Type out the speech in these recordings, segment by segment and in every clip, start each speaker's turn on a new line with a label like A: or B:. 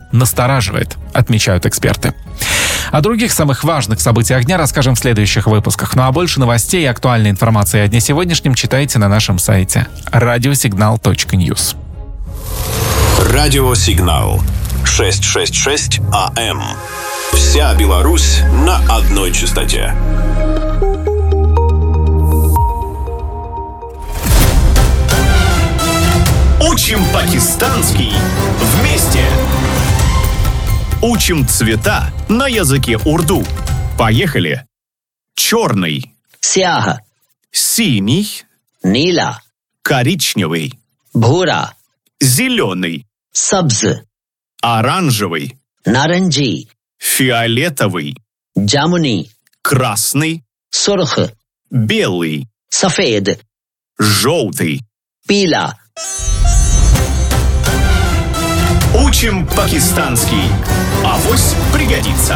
A: настораживает, отмечают эксперты. О других самых важных событиях дня расскажем в следующих выпусках. Ну а больше новостей и актуальной информации о дне сегодняшнем читайте на нашем сайте radiosignal.news.
B: Радиосигнал 666 АМ. Вся Беларусь на одной частоте.
C: Учим пакистанский вместе. Учим цвета на языке урду. Поехали. Черный.
D: Сяха.
C: Синий.
D: Нила.
C: Коричневый.
D: Бхура.
C: Зеленый.
D: Сабз.
C: Оранжевый.
D: Наранджи.
C: Фиолетовый.
D: Джамуни.
C: Красный.
D: Сурх.
C: Белый.
D: Сафед.
C: Желтый.
D: Пила.
C: Учим пакистанский. Авось пригодится.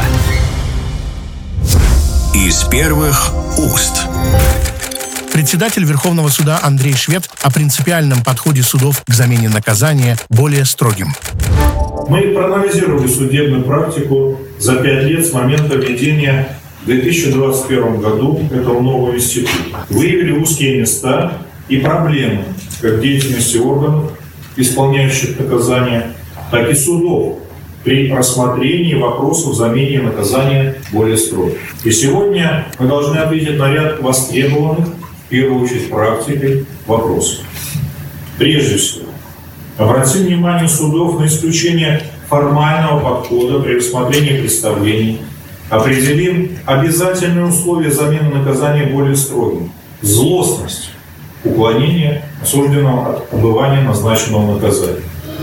B: Из первых уст.
E: Председатель Верховного суда Андрей Швед о принципиальном подходе судов к замене наказания более строгим.
F: Мы проанализировали судебную практику за 5 лет с момента введения в 2021 году этого нового института. Выявили узкие места и проблемы как в деятельности органов, исполняющих наказание, так и судов при рассмотрении вопросов замены наказания более строго. И сегодня мы должны ответить на ряд востребованных, в первую очередь практикой, вопросов. Прежде всего, обратим внимание судов на исключение формального подхода при рассмотрении представлений, определим обязательные условия замены наказания более строгим. Злостность, уклонение осужденного от отбывания назначенного наказания.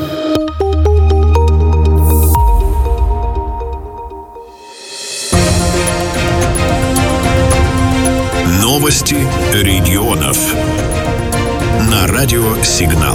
B: Новости регионов. На радиосигнал.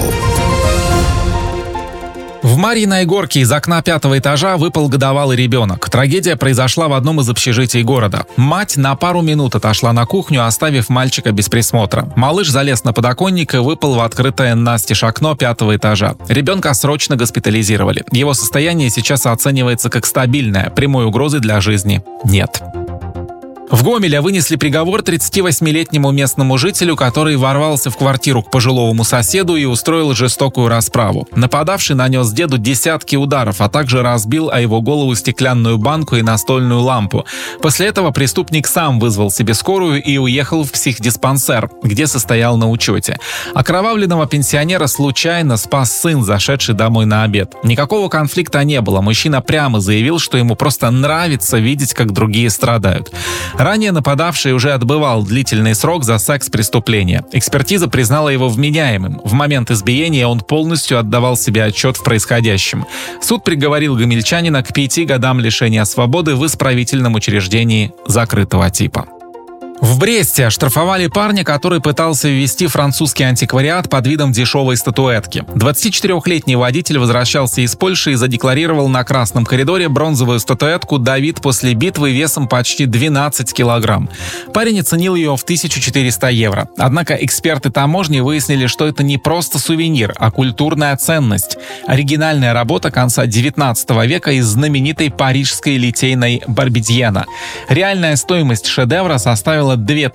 A: В Марьиной Горке из окна 5-го этажа выпал годовалый ребенок. Трагедия произошла в одном из общежитий города. Мать на пару минут отошла на кухню, оставив мальчика без присмотра. Малыш залез на подоконник и выпал в открытое настежь окно 5-го этажа. Ребенка срочно госпитализировали. Его состояние сейчас оценивается как стабильное. Прямой угрозы для жизни нет. В Гомеле вынесли приговор 38-летнему местному жителю, который ворвался в квартиру к пожилому соседу и устроил жестокую расправу. Нападавший нанес деду десятки ударов, а также разбил о его голову стеклянную банку и настольную лампу. После этого преступник сам вызвал себе скорую и уехал в психдиспансер, где состоял на учете. Окровавленного пенсионера случайно спас сын, зашедший домой на обед. Никакого конфликта не было. Мужчина прямо заявил, что ему просто нравится видеть, как другие страдают. Ранее нападавший уже отбывал длительный срок за секс-преступление. Экспертиза признала его вменяемым. В момент избиения он полностью отдавал себе отчет в происходящем. Суд приговорил гомельчанина к 5 годам лишения свободы в исправительном учреждении закрытого типа. В Бресте оштрафовали парня, который пытался ввести французский антиквариат под видом дешевой статуэтки. 24-летний водитель возвращался из Польши и задекларировал на красном коридоре бронзовую статуэтку «Давид после битвы» весом почти 12 килограмм. Парень оценил ее в 1400 евро. Однако эксперты таможни выяснили, что это не просто сувенир, а культурная ценность. Оригинальная работа конца 19 века из знаменитой парижской литейной Барбидьена. Реальная стоимость шедевра составила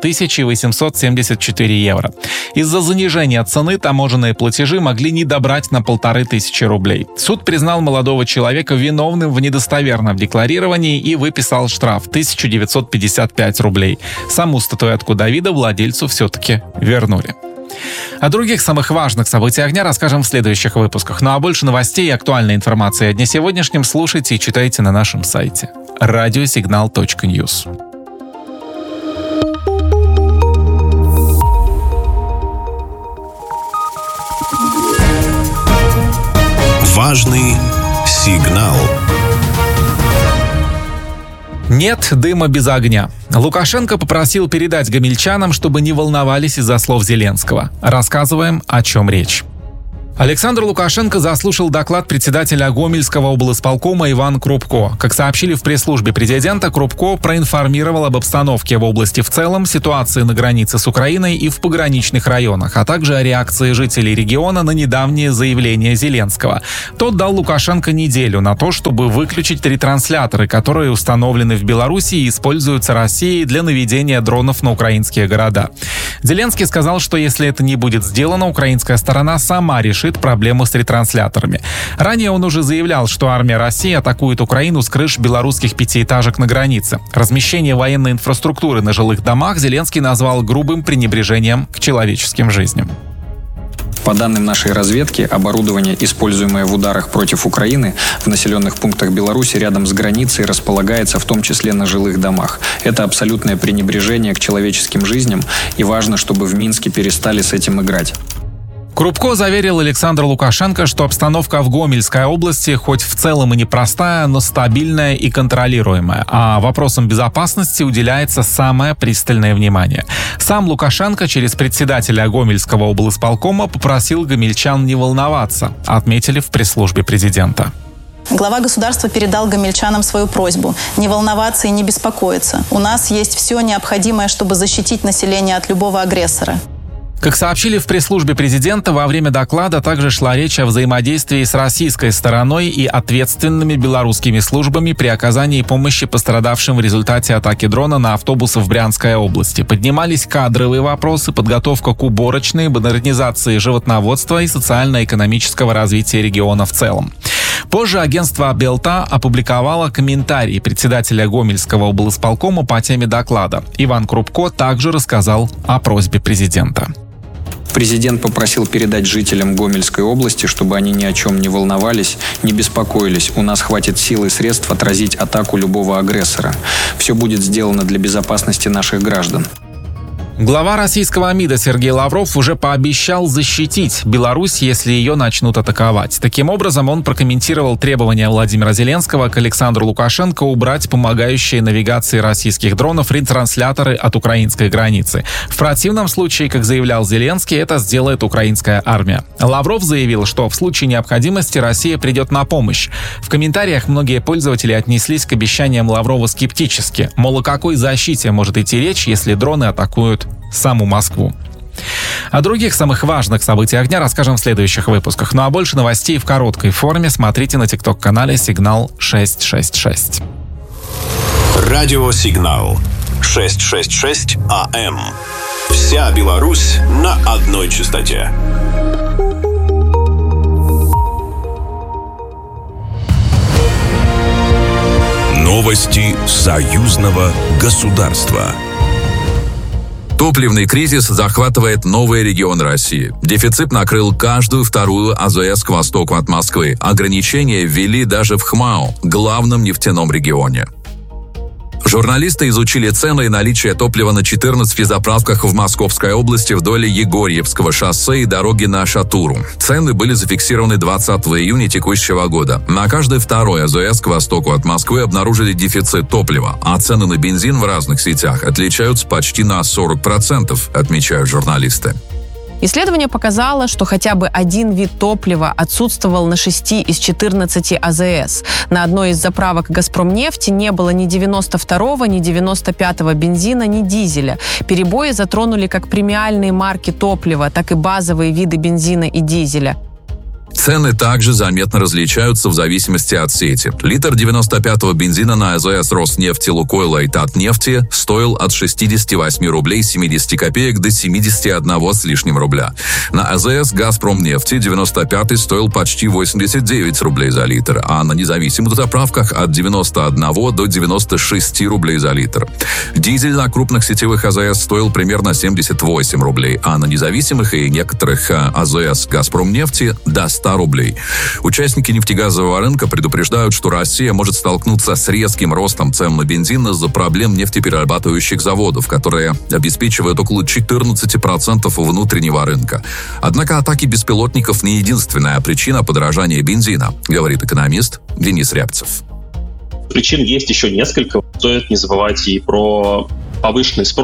A: 2874 евро. Из-за занижения цены таможенные платежи могли не добрать на 1500 рублей. Суд признал молодого человека виновным в недостоверном декларировании и выписал штраф 1955 рублей. Саму статуэтку Давида владельцу все-таки вернули. О других самых важных событиях дня расскажем в следующих выпусках. Ну а больше новостей и актуальной информации о дне сегодняшнем слушайте и читайте на нашем сайте radiosignal.news.
B: Важный сигнал.
A: Нет дыма без огня. Лукашенко попросил передать гомельчанам, чтобы не волновались из-за слов Зеленского. Рассказываем, о чем речь. Александр Лукашенко заслушал доклад председателя Гомельского облисполкома Ивана Крупко. Как сообщили в пресс-службе президента, Крупко проинформировал об обстановке в области в целом, ситуации на границе с Украиной и в пограничных районах, а также о реакции жителей региона на недавнее заявление Зеленского. Тот дал Лукашенко неделю на то, чтобы выключить ретрансляторы, которые установлены в Беларуси и используются Россией для наведения дронов на украинские города. Зеленский сказал, что если это не будет сделано, украинская сторона сама решит проблему с ретрансляторами. Ранее он уже заявлял, что армия России атакует Украину с крыш белорусских пятиэтажек на границе. Размещение военной инфраструктуры на жилых домах Зеленский назвал грубым пренебрежением к человеческим жизням.
G: По данным нашей разведки, оборудование, используемое в ударах против Украины в населенных пунктах Беларуси рядом с границей, располагается в том числе на жилых домах. Это абсолютное пренебрежение к человеческим жизням, и важно, чтобы в Минске перестали с этим играть.
A: Крупко заверил Александра Лукашенко, что обстановка в Гомельской области хоть в целом и непростая, но стабильная и контролируемая, а вопросам безопасности уделяется самое пристальное внимание. Сам Лукашенко через председателя Гомельского облисполкома попросил гомельчан не волноваться, отметили в пресс-службе президента.
H: Глава государства передал гомельчанам свою просьбу не волноваться и не беспокоиться. У нас есть все необходимое, чтобы защитить население от любого агрессора.
A: Как сообщили в пресс-службе президента, во время доклада также шла речь о взаимодействии с российской стороной и ответственными белорусскими службами при оказании помощи пострадавшим в результате атаки дрона на автобусы в Брянской области. Поднимались кадровые вопросы, подготовка к уборочной, модернизации животноводства и социально-экономического развития региона в целом. Позже агентство Белта опубликовало комментарий председателя Гомельского облисполкома по теме доклада. Иван Крупко также рассказал о просьбе президента.
G: Президент попросил передать жителям Гомельской области, чтобы они ни о чем не волновались, не беспокоились. У нас хватит сил и средств отразить атаку любого агрессора. Все будет сделано для безопасности наших граждан.
A: Глава российского МИДа Сергей Лавров уже пообещал защитить Беларусь, если ее начнут атаковать. Таким образом, он прокомментировал требования Владимира Зеленского к Александру Лукашенко убрать помогающие навигации российских дронов ретрансляторы от украинской границы. В противном случае, как заявлял Зеленский, это сделает украинская армия. Лавров заявил, что в случае необходимости Россия придет на помощь. В комментариях многие пользователи отнеслись к обещаниям Лаврова скептически. Мол, о какой защите может идти речь, если дроны атакуют саму Москву. О других самых важных событиях дня расскажем в следующих выпусках. Ну а больше новостей в короткой форме смотрите на TikTok-канале «Сигнал 666».
B: Радио «Сигнал» 666 АМ. Вся Беларусь на одной частоте. Новости союзного государства.
I: Топливный кризис захватывает новый регион России. Дефицит накрыл каждую вторую АЗС к востоку от Москвы. Ограничения ввели даже в ХМАО, главном нефтяном регионе. Журналисты изучили цены и наличие топлива на 14 заправках в Московской области вдоль Егорьевского шоссе и дороги на Шатуру. Цены были зафиксированы 20 июня текущего года. На каждой второй АЗС к востоку от Москвы обнаружили дефицит топлива, а цены на бензин в разных сетях отличаются почти на 40%, отмечают журналисты.
J: Исследование показало, что хотя бы один вид топлива отсутствовал на 6 из 14 АЗС. На одной из заправок «Газпромнефти» не было ни 92-го, ни 95-го бензина, ни дизеля. Перебои затронули как премиальные марки топлива, так и базовые виды бензина и дизеля.
I: Цены также заметно различаются в зависимости от сети. Литр 95-го бензина на АЗС Роснефти, Лукойла и Татнефти стоил от 68 рублей 70 копеек до 71 с лишним рубля. На АЗС Газпромнефти 95-й стоил почти 89 рублей за литр, а на независимых заправках от 91 до 96 рублей за литр. Дизель на крупных сетевых АЗС стоил примерно 78 рублей, а на независимых и некоторых АЗС Газпромнефти до 100 рублей. Участники нефтегазового рынка предупреждают, что Россия может столкнуться с резким ростом цен на бензин из-за проблем нефтеперерабатывающих заводов, которые обеспечивают около 14% внутреннего рынка. Однако атаки беспилотников не единственная причина подорожания бензина, говорит экономист Денис Рябцев.
K: Причин есть еще несколько. Стоит не забывать и про повышенный спрос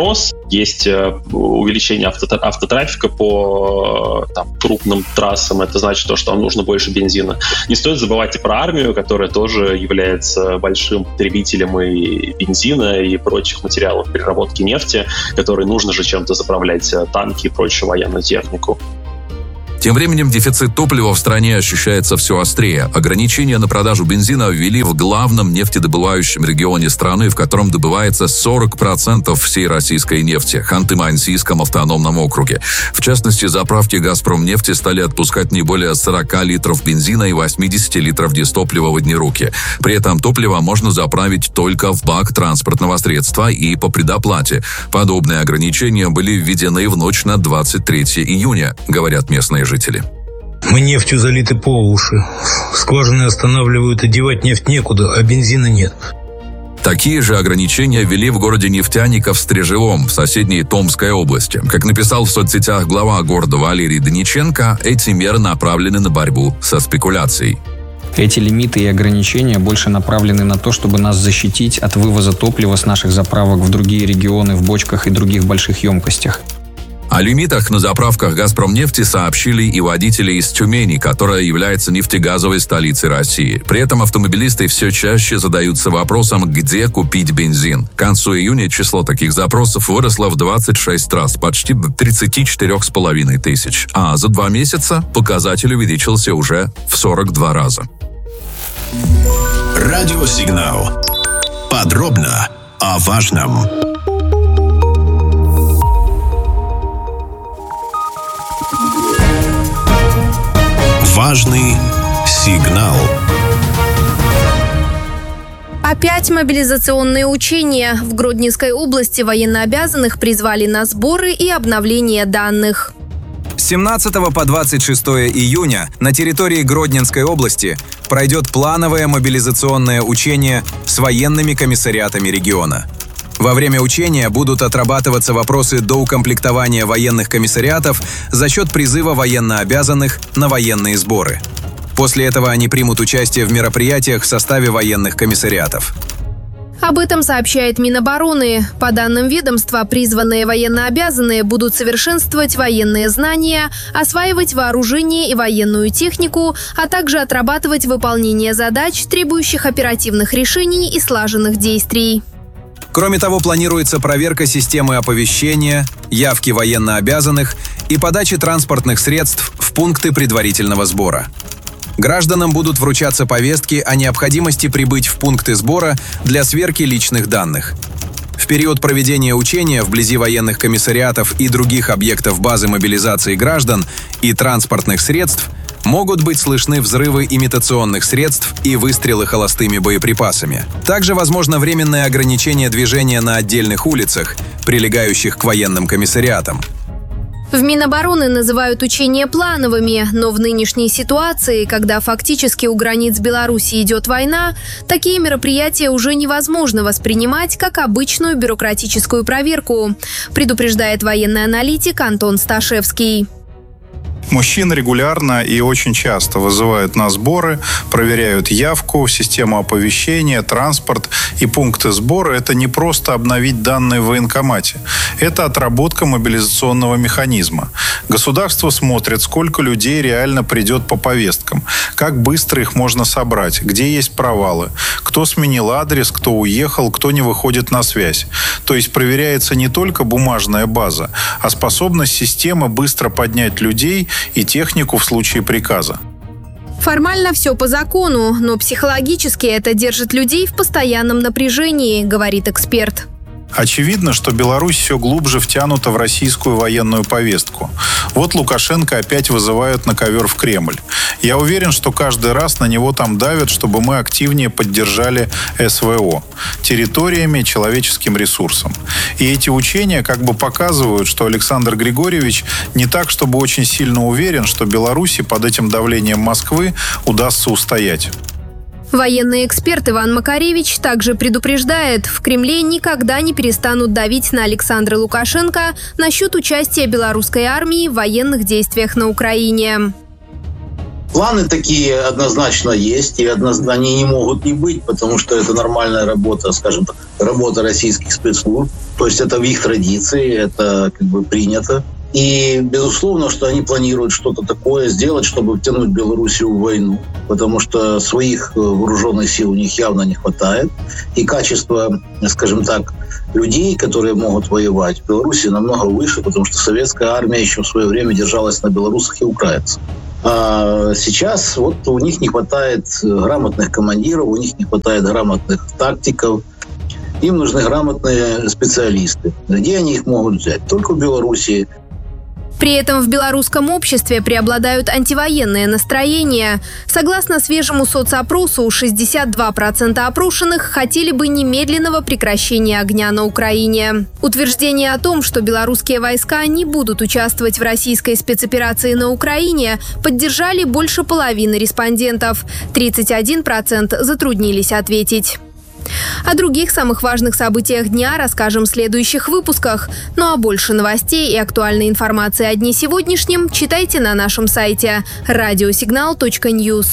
K: есть увеличение автотрафика по крупным трассам. Это значит то, что нам нужно больше бензина. Не стоит забывать и про армию, которая тоже является большим потребителем и бензина, и прочих материалов переработки нефти, которые нужно же чем-то заправлять танки и прочую военную технику.
I: Тем временем дефицит топлива в стране ощущается все острее. Ограничения на продажу бензина ввели в главном нефтедобывающем регионе страны, в котором добывается 40% всей российской нефти – Ханты-Мансийском автономном округе. В частности, заправки «Газпромнефти» стали отпускать не более 40 литров бензина и 80 литров дистоплива в одни руки. При этом топливо можно заправить только в бак транспортного средства и по предоплате. Подобные ограничения были введены в ночь на 23 июня, говорят местные жители.
L: Мы нефтью залиты по уши. Скважины останавливают, и девать нефть некуда, а бензина нет.
I: Такие же ограничения ввели в городе Нефтяников Стрежевом в соседней Томской области. Как написал в соцсетях глава города Валерий Даниченко, эти меры направлены на борьбу со спекуляцией.
G: Эти лимиты и ограничения больше направлены на то, чтобы нас защитить от вывоза топлива с наших заправок в другие регионы в бочках и других больших емкостях.
I: О лимитах на заправках «Газпромнефти» сообщили и водители из Тюмени, которая является нефтегазовой столицей России. При этом автомобилисты все чаще задаются вопросом, где купить бензин. К концу июня число таких запросов выросло в 26 раз, почти до 34,5 тысяч. А за 2 месяца показатель увеличился уже в 42 раза.
B: Радиосигнал. Подробно о важном. Важный сигнал.
M: Опять мобилизационные учения. В Гродненской области военнообязанных призвали на сборы и обновление данных.
N: С 17 по 26 июня на территории Гродненской области пройдет плановое мобилизационное учение с военными комиссариатами региона. Во время учения будут отрабатываться вопросы доукомплектования военных комиссариатов за счет призыва военнообязанных на военные сборы. После этого они примут участие в мероприятиях в составе военных комиссариатов.
M: Об этом сообщает Минобороны. По данным ведомства, призванные военнообязанные будут совершенствовать военные знания, осваивать вооружение и военную технику, а также отрабатывать выполнение задач, требующих оперативных решений и слаженных действий.
N: Кроме того, планируется проверка системы оповещения, явки военнообязанных и подачи транспортных средств в пункты предварительного сбора. Гражданам будут вручаться повестки о необходимости прибыть в пункты сбора для сверки личных данных. В период проведения учения вблизи военных комиссариатов и других объектов базы мобилизации граждан и транспортных средств могут быть слышны взрывы имитационных средств и выстрелы холостыми боеприпасами. Также возможно временное ограничение движения на отдельных улицах, прилегающих к военным комиссариатам.
M: В Минобороны называют учения плановыми, но в нынешней ситуации, когда фактически у границ Беларуси идет война, такие мероприятия уже невозможно воспринимать как обычную бюрократическую проверку, предупреждает военный аналитик Антон Сташевский.
O: Мужчин регулярно и очень часто вызывают на сборы, проверяют явку, систему оповещения, транспорт и пункты сбора. Это не просто обновить данные в военкомате. Это отработка мобилизационного механизма. Государство смотрит, сколько людей реально придет по повесткам, как быстро их можно собрать, где есть провалы, кто сменил адрес, кто уехал, кто не выходит на связь. То есть проверяется не только бумажная база, а способность системы быстро поднять людей и технику в случае приказа.
M: Формально все по закону, но психологически это держит людей в постоянном напряжении, говорит эксперт.
O: Очевидно, что Беларусь все глубже втянута в российскую военную повестку. Вот Лукашенко опять вызывают на ковер в Кремль. Я уверен, что каждый раз на него там давят, чтобы мы активнее поддержали СВО территориями, человеческим ресурсом. И эти учения как бы показывают, что Александр Григорьевич не так, чтобы очень сильно уверен, что Беларуси под этим давлением Москвы удастся устоять.
M: Военный эксперт Иван Макаревич также предупреждает, в Кремле никогда не перестанут давить на Александра Лукашенко насчет участия белорусской армии в военных действиях на Украине.
P: Планы такие однозначно есть, и они не могут не быть, потому что это нормальная работа, скажем так, работа российских спецслужб. То есть это в их традиции, это как бы принято. И, безусловно, что они планируют что-то такое сделать, чтобы втянуть Белоруссию в войну, потому что своих вооруженных сил у них явно не хватает. И качество, скажем так, людей, которые могут воевать в Беларуси, намного выше, потому что советская армия еще в свое время держалась на белорусах и украинцах. А сейчас вот у них не хватает грамотных командиров, у них не хватает грамотных тактиков. Им нужны грамотные специалисты. Где они их могут взять? Только в Беларуси.
M: При этом в белорусском обществе преобладают антивоенные настроения. Согласно свежему соцопросу, 62% опрошенных хотели бы немедленного прекращения огня на Украине. Утверждение о том, что белорусские войска не будут участвовать в российской спецоперации на Украине, поддержали больше половины респондентов. 31% затруднились ответить. О других самых важных событиях дня расскажем в следующих выпусках. Ну а больше новостей и актуальной информации о дне сегодняшнем читайте на нашем сайте radiosignal.news.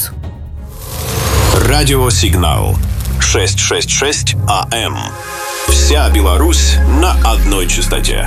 B: Радиосигнал 666 АМ. Вся Беларусь на одной частоте.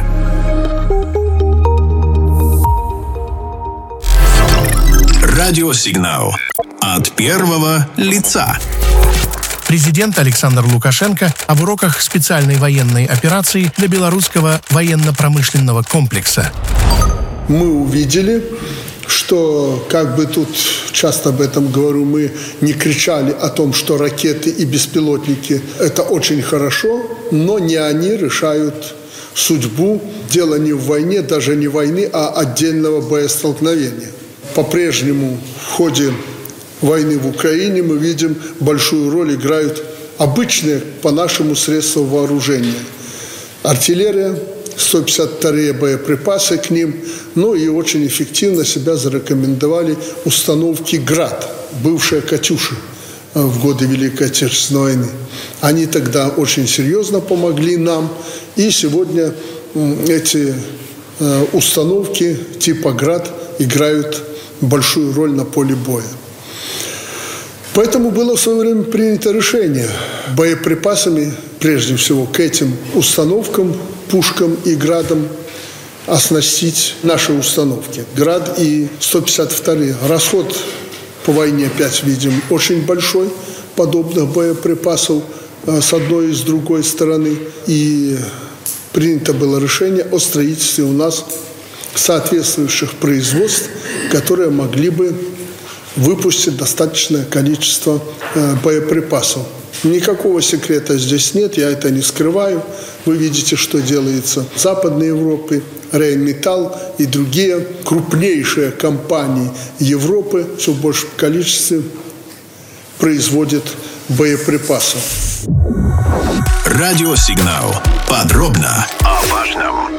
B: Радиосигнал от первого лица.
E: Президент Александр Лукашенко об уроках специальной военной операции для белорусского военно-промышленного комплекса.
Q: Мы увидели, что, как бы тут часто об этом говорю, мы не кричали о том, что ракеты и беспилотники – это очень хорошо, но не они решают судьбу. Дело не в войне, даже не войны, а отдельного боестолкновения. По-прежнему в ходе войны в Украине мы видим, большую роль играют обычные, по-нашему, средства вооружения. Артиллерия, 152-е боеприпасы к ним, ну и очень эффективно себя зарекомендовали установки «Град», бывшие «Катюши» в годы Великой Отечественной войны. Они тогда очень серьезно помогли нам, и сегодня эти установки типа «Град» играют большую роль на поле боя. Поэтому было в свое время принято решение боеприпасами, прежде всего, к этим установкам, пушкам и «Градам» оснастить наши установки. «Град» и 152-е. Расход по войне, опять видим, очень большой подобных боеприпасов с одной и с другой стороны. И принято было решение о строительстве у нас соответствующих производств, которые могли бы выпустить достаточное количество боеприпасов. Никакого секрета здесь нет, я это не скрываю. Вы видите, что делается в Западной Европе. Рейнметалл и другие крупнейшие компании Европы все в большем количестве производят боеприпасов.
B: Радиосигнал. Подробно о важном.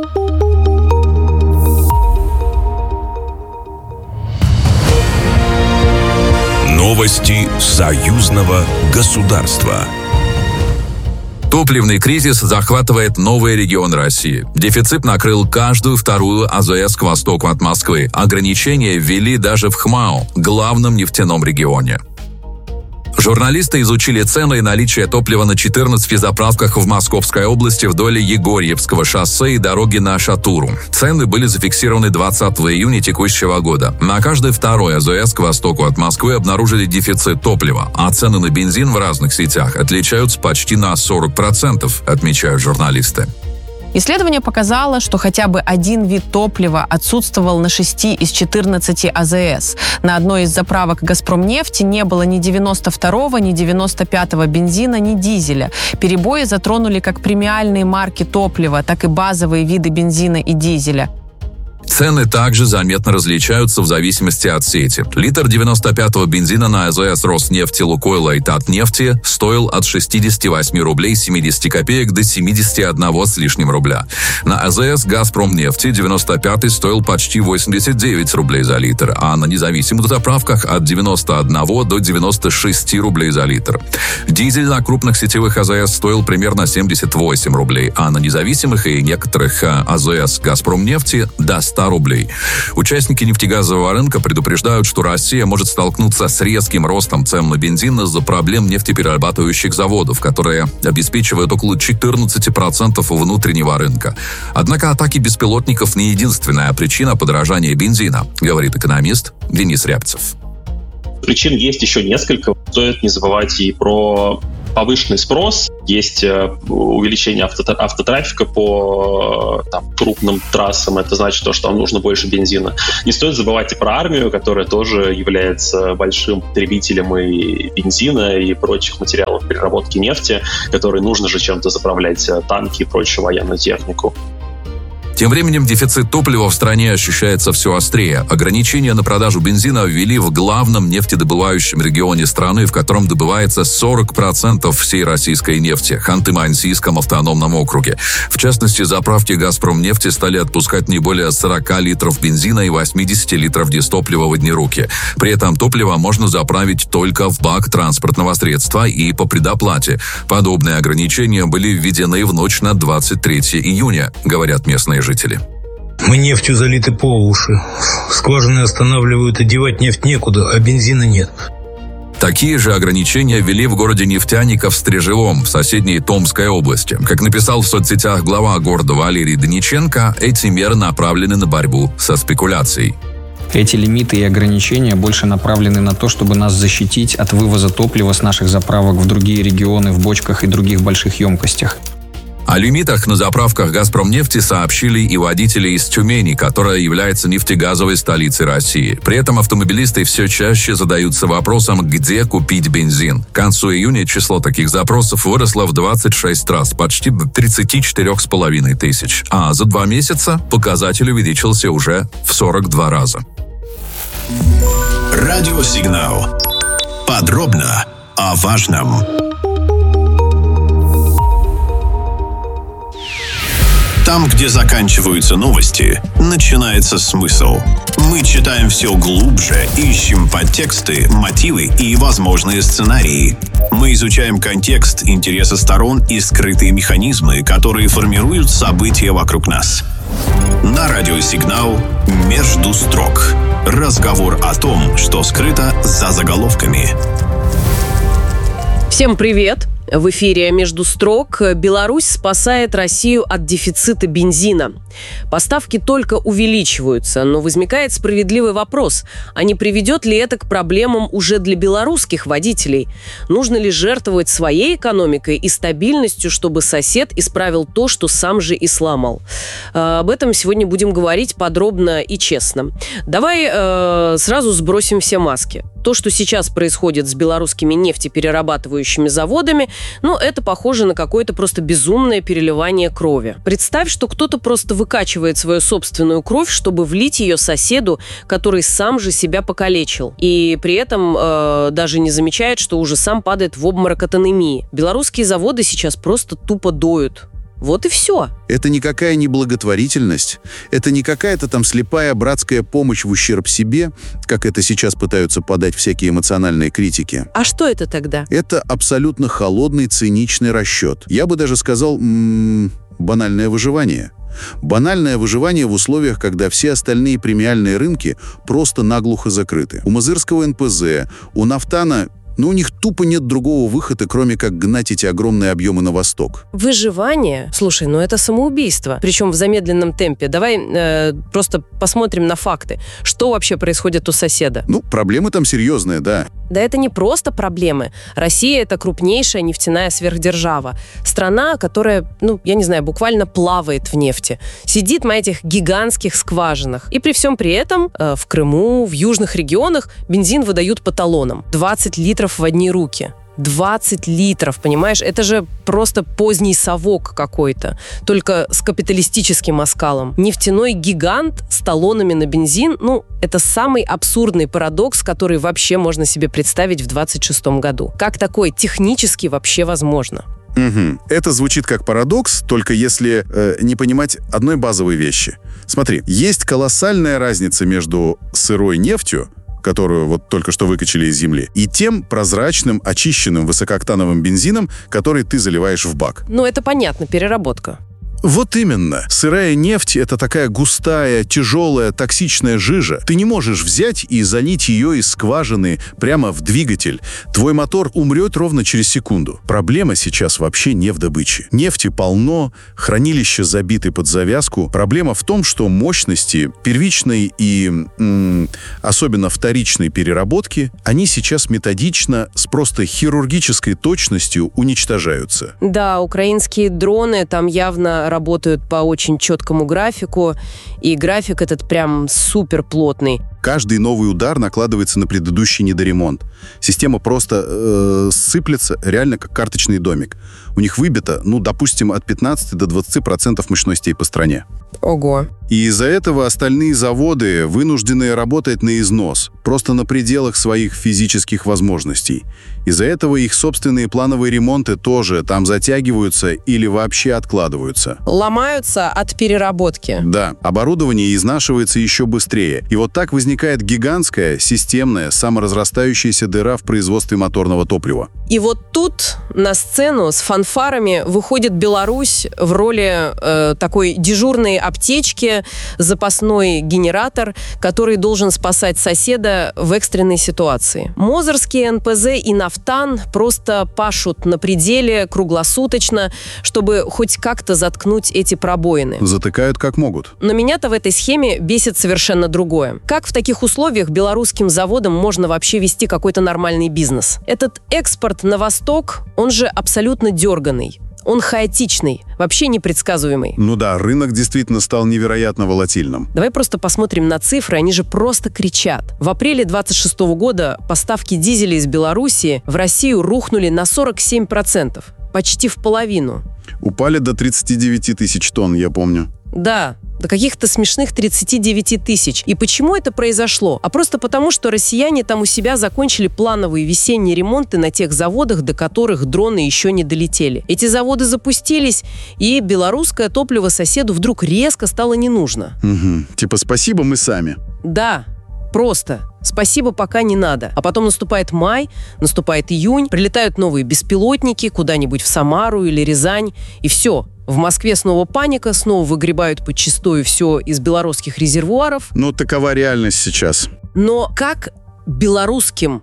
B: Новости союзного государства.
I: Топливный кризис захватывает новый регион России. Дефицит накрыл каждую вторую АЗС к востоку от Москвы. Ограничения ввели даже в ХМАО, главном нефтяном регионе. Журналисты изучили цены и наличие топлива на 14 заправках в Московской области вдоль Егорьевского шоссе и дороги на Шатуру. Цены были зафиксированы 20 июня текущего года. На каждой второй АЗС к востоку от Москвы обнаружили дефицит топлива, а цены на бензин в разных сетях отличаются почти на 40%, отмечают журналисты.
J: Исследование показало, что хотя бы один вид топлива отсутствовал на 6 из 14 АЗС. На одной из заправок «Газпромнефти» не было ни 92-го, ни 95-го бензина, ни дизеля. Перебои затронули как премиальные марки топлива, так и базовые виды бензина и дизеля.
I: Цены также заметно различаются в зависимости от сети. Литр 95-го бензина на АЗС Роснефти, Лукойла и Татнефти стоил от 68 рублей 70 копеек до 71 с лишним рубля. На АЗС Газпромнефти 95-й стоил почти 89 рублей за литр, а на независимых заправках от 91 до 96 рублей за литр. Дизель на крупных сетевых АЗС стоил примерно 78 рублей, а на независимых и некоторых АЗС «Газпромнефти» до 100 рублей. Участники нефтегазового рынка предупреждают, что Россия может столкнуться с резким ростом цен на бензин из-за проблем нефтеперерабатывающих заводов, которые обеспечивают около 14% внутреннего рынка. Однако атаки беспилотников не единственная причина подорожания бензина, говорит экономист Денис Рябцев.
K: Причин есть еще несколько. Стоит не забывать и про повышенный спрос. Есть увеличение автотрафика по крупным трассам. Это значит, что там нужно больше бензина. Не стоит забывать и про армию, которая тоже является большим потребителем и бензина, и прочих материалов переработки нефти, которые нужно же чем-то заправлять танки и прочую военную технику.
I: Тем временем дефицит топлива в стране ощущается все острее. Ограничения на продажу бензина ввели в главном нефтедобывающем регионе страны, в котором добывается 40% всей российской нефти – Ханты-Мансийском автономном округе. В частности, заправки «Газпромнефти» стали отпускать не более 40 литров бензина и 80 литров дистоплива в одни руки. При этом топливо можно заправить только в бак транспортного средства и по предоплате. Подобные ограничения были введены в ночь на 23 июня, говорят местные жители.
L: Мы нефтью залиты по уши. Скважины останавливают, и девать нефть некуда, а бензина нет.
I: Такие же ограничения ввели в городе Нефтяников в Стрежевом, в соседней Томской области. Как написал в соцсетях глава города Валерий Даниченко, эти меры направлены на борьбу со спекуляцией.
G: Эти лимиты и ограничения больше направлены на то, чтобы нас защитить от вывоза топлива с наших заправок в другие регионы в бочках и других больших емкостях.
I: О лимитах на заправках «Газпромнефти» сообщили и водители из Тюмени, которая является нефтегазовой столицей России. При этом автомобилисты все чаще задаются вопросом, где купить бензин. К концу июня число таких запросов выросло в 26 раз, почти до 34,5 тысяч. А за 2 месяца показатель увеличился уже в 42 раза.
B: Радиосигнал. Подробно о важном. Там, где заканчиваются новости, начинается смысл. Мы читаем все глубже, ищем подтексты, мотивы и возможные сценарии. Мы изучаем контекст, интересы сторон и скрытые механизмы, которые формируют события вокруг нас. На радиосигнал «Между строк». Разговор о том, что скрыто за заголовками.
J: Всем привет! В эфире «Между строк». Беларусь спасает Россию от дефицита бензина. Поставки только увеличиваются, но возникает справедливый вопрос, а не приведет ли это к проблемам уже для белорусских водителей? Нужно ли жертвовать своей экономикой и стабильностью, чтобы сосед исправил то, что сам же и сломал? Об этом сегодня будем говорить подробно и честно. Давай сразу сбросим все маски. То, что сейчас происходит с белорусскими нефтеперерабатывающими заводами, это похоже на какое-то просто безумное переливание крови. Представь, что кто-то просто выкачивает свою собственную кровь, чтобы влить ее соседу, который сам же себя покалечил. И при этом даже не замечает, что уже сам падает в обморок от анемии. Белорусские заводы сейчас просто тупо доют. Вот и все.
R: Это никакая не благотворительность, это не какая-то там слепая братская помощь в ущерб себе, как это сейчас пытаются подать всякие эмоциональные критики.
J: А что это тогда?
R: Это абсолютно холодный, циничный расчет. Я бы даже сказал, банальное выживание. Банальное выживание в условиях, когда все остальные премиальные рынки просто наглухо закрыты. У Мозырского НПЗ, у Нафтана... у них тупо нет другого выхода, кроме как гнать эти огромные объемы на восток.
J: Выживание? Слушай, это самоубийство. Причем в замедленном темпе. Давай просто посмотрим на факты. Что вообще происходит у соседа?
R: Проблемы там серьезные, да.
J: Да это не просто проблемы. Россия — это крупнейшая нефтяная сверхдержава. Страна, которая, буквально плавает в нефти. Сидит на этих гигантских скважинах. И при всем при этом в Крыму, в южных регионах бензин выдают по талонам. 20 литров в одни руки. 20 литров, понимаешь? Это же просто поздний совок какой-то, только с капиталистическим оскалом. Нефтяной гигант с талонами на бензин, это самый абсурдный парадокс, который вообще можно себе представить в 2026 году. Как такое технически вообще возможно?
R: Это звучит как парадокс, только если не понимать одной базовой вещи. Смотри, есть колоссальная разница между сырой нефтью, которую вот только что выкачали из земли, и тем прозрачным, очищенным высокооктановым бензином, который ты заливаешь в бак.
J: Ну, это понятно, переработка.
R: Вот именно. Сырая нефть — это такая густая, тяжелая, токсичная жижа. Ты не можешь взять и залить ее из скважины прямо в двигатель. Твой мотор умрет ровно через секунду. Проблема сейчас вообще не в добыче. Нефти полно, хранилища забиты под завязку. Проблема в том, что мощности первичной и особенно вторичной переработки, они сейчас методично, с просто хирургической точностью уничтожаются.
J: Да, украинские дроны там явно работают по очень четкому графику, и график этот прям супер плотный.
R: Каждый новый удар накладывается на предыдущий недоремонт. Система просто сыплется реально как карточный домик. У них выбито, допустим, от 15 до 20% мощностей по стране.
J: Ого.
R: И из-за этого остальные заводы вынуждены работать на износ, просто на пределах своих физических возможностей. Из-за этого их собственные плановые ремонты тоже там затягиваются или вообще откладываются.
J: Ломаются от переработки.
R: Да, оборудование изнашивается еще быстрее. И вот так возникает гигантская, системная, саморазрастающаяся дыра в производстве моторного топлива.
J: И вот тут на сцену с фанфарами выходит Беларусь в роли такой дежурной аптечки, запасной генератор, который должен спасать соседа в экстренной ситуации. Мозырские НПЗ и Нафтан просто пашут на пределе круглосуточно, чтобы хоть как-то заткнуть эти пробоины.
R: Затыкают как могут.
J: Но меня-то в этой схеме бесит совершенно другое. Как в таких условиях белорусским заводам можно вообще вести какой-то нормальный бизнес? Этот экспорт на восток, он же абсолютно дерганый. Он хаотичный, вообще непредсказуемый.
R: Ну да, рынок действительно стал невероятно волатильным.
J: Давай просто посмотрим на цифры, они же просто кричат. В апреле 2026 года поставки дизеля из Белоруссии в Россию рухнули на 47%, почти в половину.
R: Упали до 39 тысяч тонн, я помню.
J: Да, до каких-то смешных 39 тысяч. И почему это произошло? А просто потому, что россияне там у себя закончили плановые весенние ремонты на тех заводах, до которых дроны еще не долетели. Эти заводы запустились, и белорусское топливо соседу вдруг резко стало не нужно.
R: Угу. Типа спасибо, мы сами.
J: Да. Просто. Спасибо, пока не надо. А потом наступает май, наступает июнь, прилетают новые беспилотники куда-нибудь в Самару или Рязань, и все. В Москве снова паника, снова выгребают подчистую все из белорусских резервуаров.
R: Ну, такова реальность сейчас.
J: Но как белорусским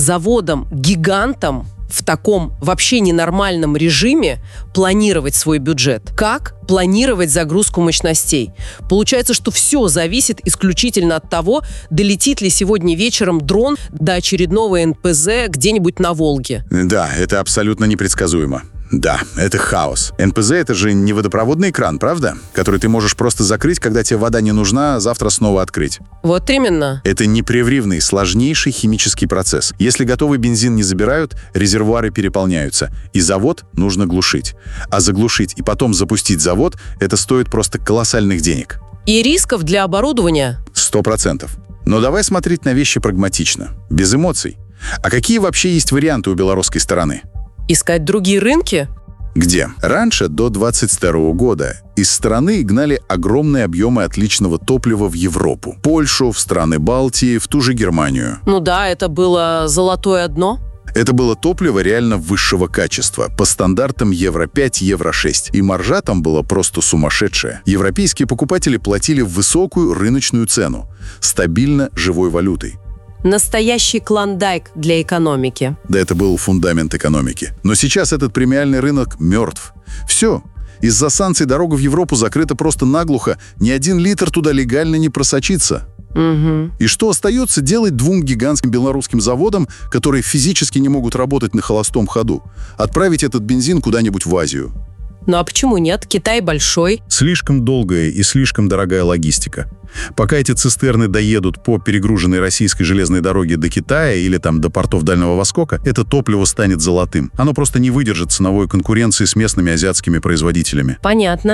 J: заводам-гигантам в таком вообще ненормальном режиме планировать свой бюджет? Как планировать загрузку мощностей? Получается, что все зависит исключительно от того, долетит ли сегодня вечером дрон до очередного НПЗ где-нибудь на Волге.
R: Да, это абсолютно непредсказуемо. Да, это хаос. НПЗ — это же не водопроводный кран, правда? Который ты можешь просто закрыть, когда тебе вода не нужна, а завтра снова открыть.
J: Вот именно.
R: Это непрерывный, сложнейший химический процесс. Если готовый бензин не забирают, резервуары переполняются, и завод нужно глушить. А заглушить и потом запустить завод — это стоит просто колоссальных денег.
J: И рисков для оборудования?
R: 100%. Но давай смотреть на вещи прагматично, без эмоций. А какие вообще есть варианты у белорусской стороны?
J: Искать другие рынки?
R: Где? Раньше, до 2022 года, из страны гнали огромные объемы отличного топлива в Европу. Польшу, в страны Балтии, в ту же Германию.
J: Ну да, это было золотое дно.
R: Это было топливо реально высшего качества, по стандартам Евро-5, Евро-6. И маржа там была просто сумасшедшая. Европейские покупатели платили высокую рыночную цену, стабильно живой валютой.
J: Настоящий клондайк для экономики.
R: Да, это был фундамент экономики. Но сейчас этот премиальный рынок мертв. Все. Из-за санкций дорога в Европу закрыта просто наглухо. Ни один литр туда легально не просочится.
J: Угу.
R: И что остается делать двум гигантским белорусским заводам, которые физически не могут работать на холостом ходу? Отправить этот бензин куда-нибудь в Азию.
J: Ну а почему нет? Китай большой.
R: Слишком долгая и слишком дорогая логистика. Пока эти цистерны доедут по перегруженной российской железной дороге до Китая или там до портов Дальнего Востока, это топливо станет золотым. Оно просто не выдержит ценовой конкуренции с местными азиатскими производителями.
J: Понятно.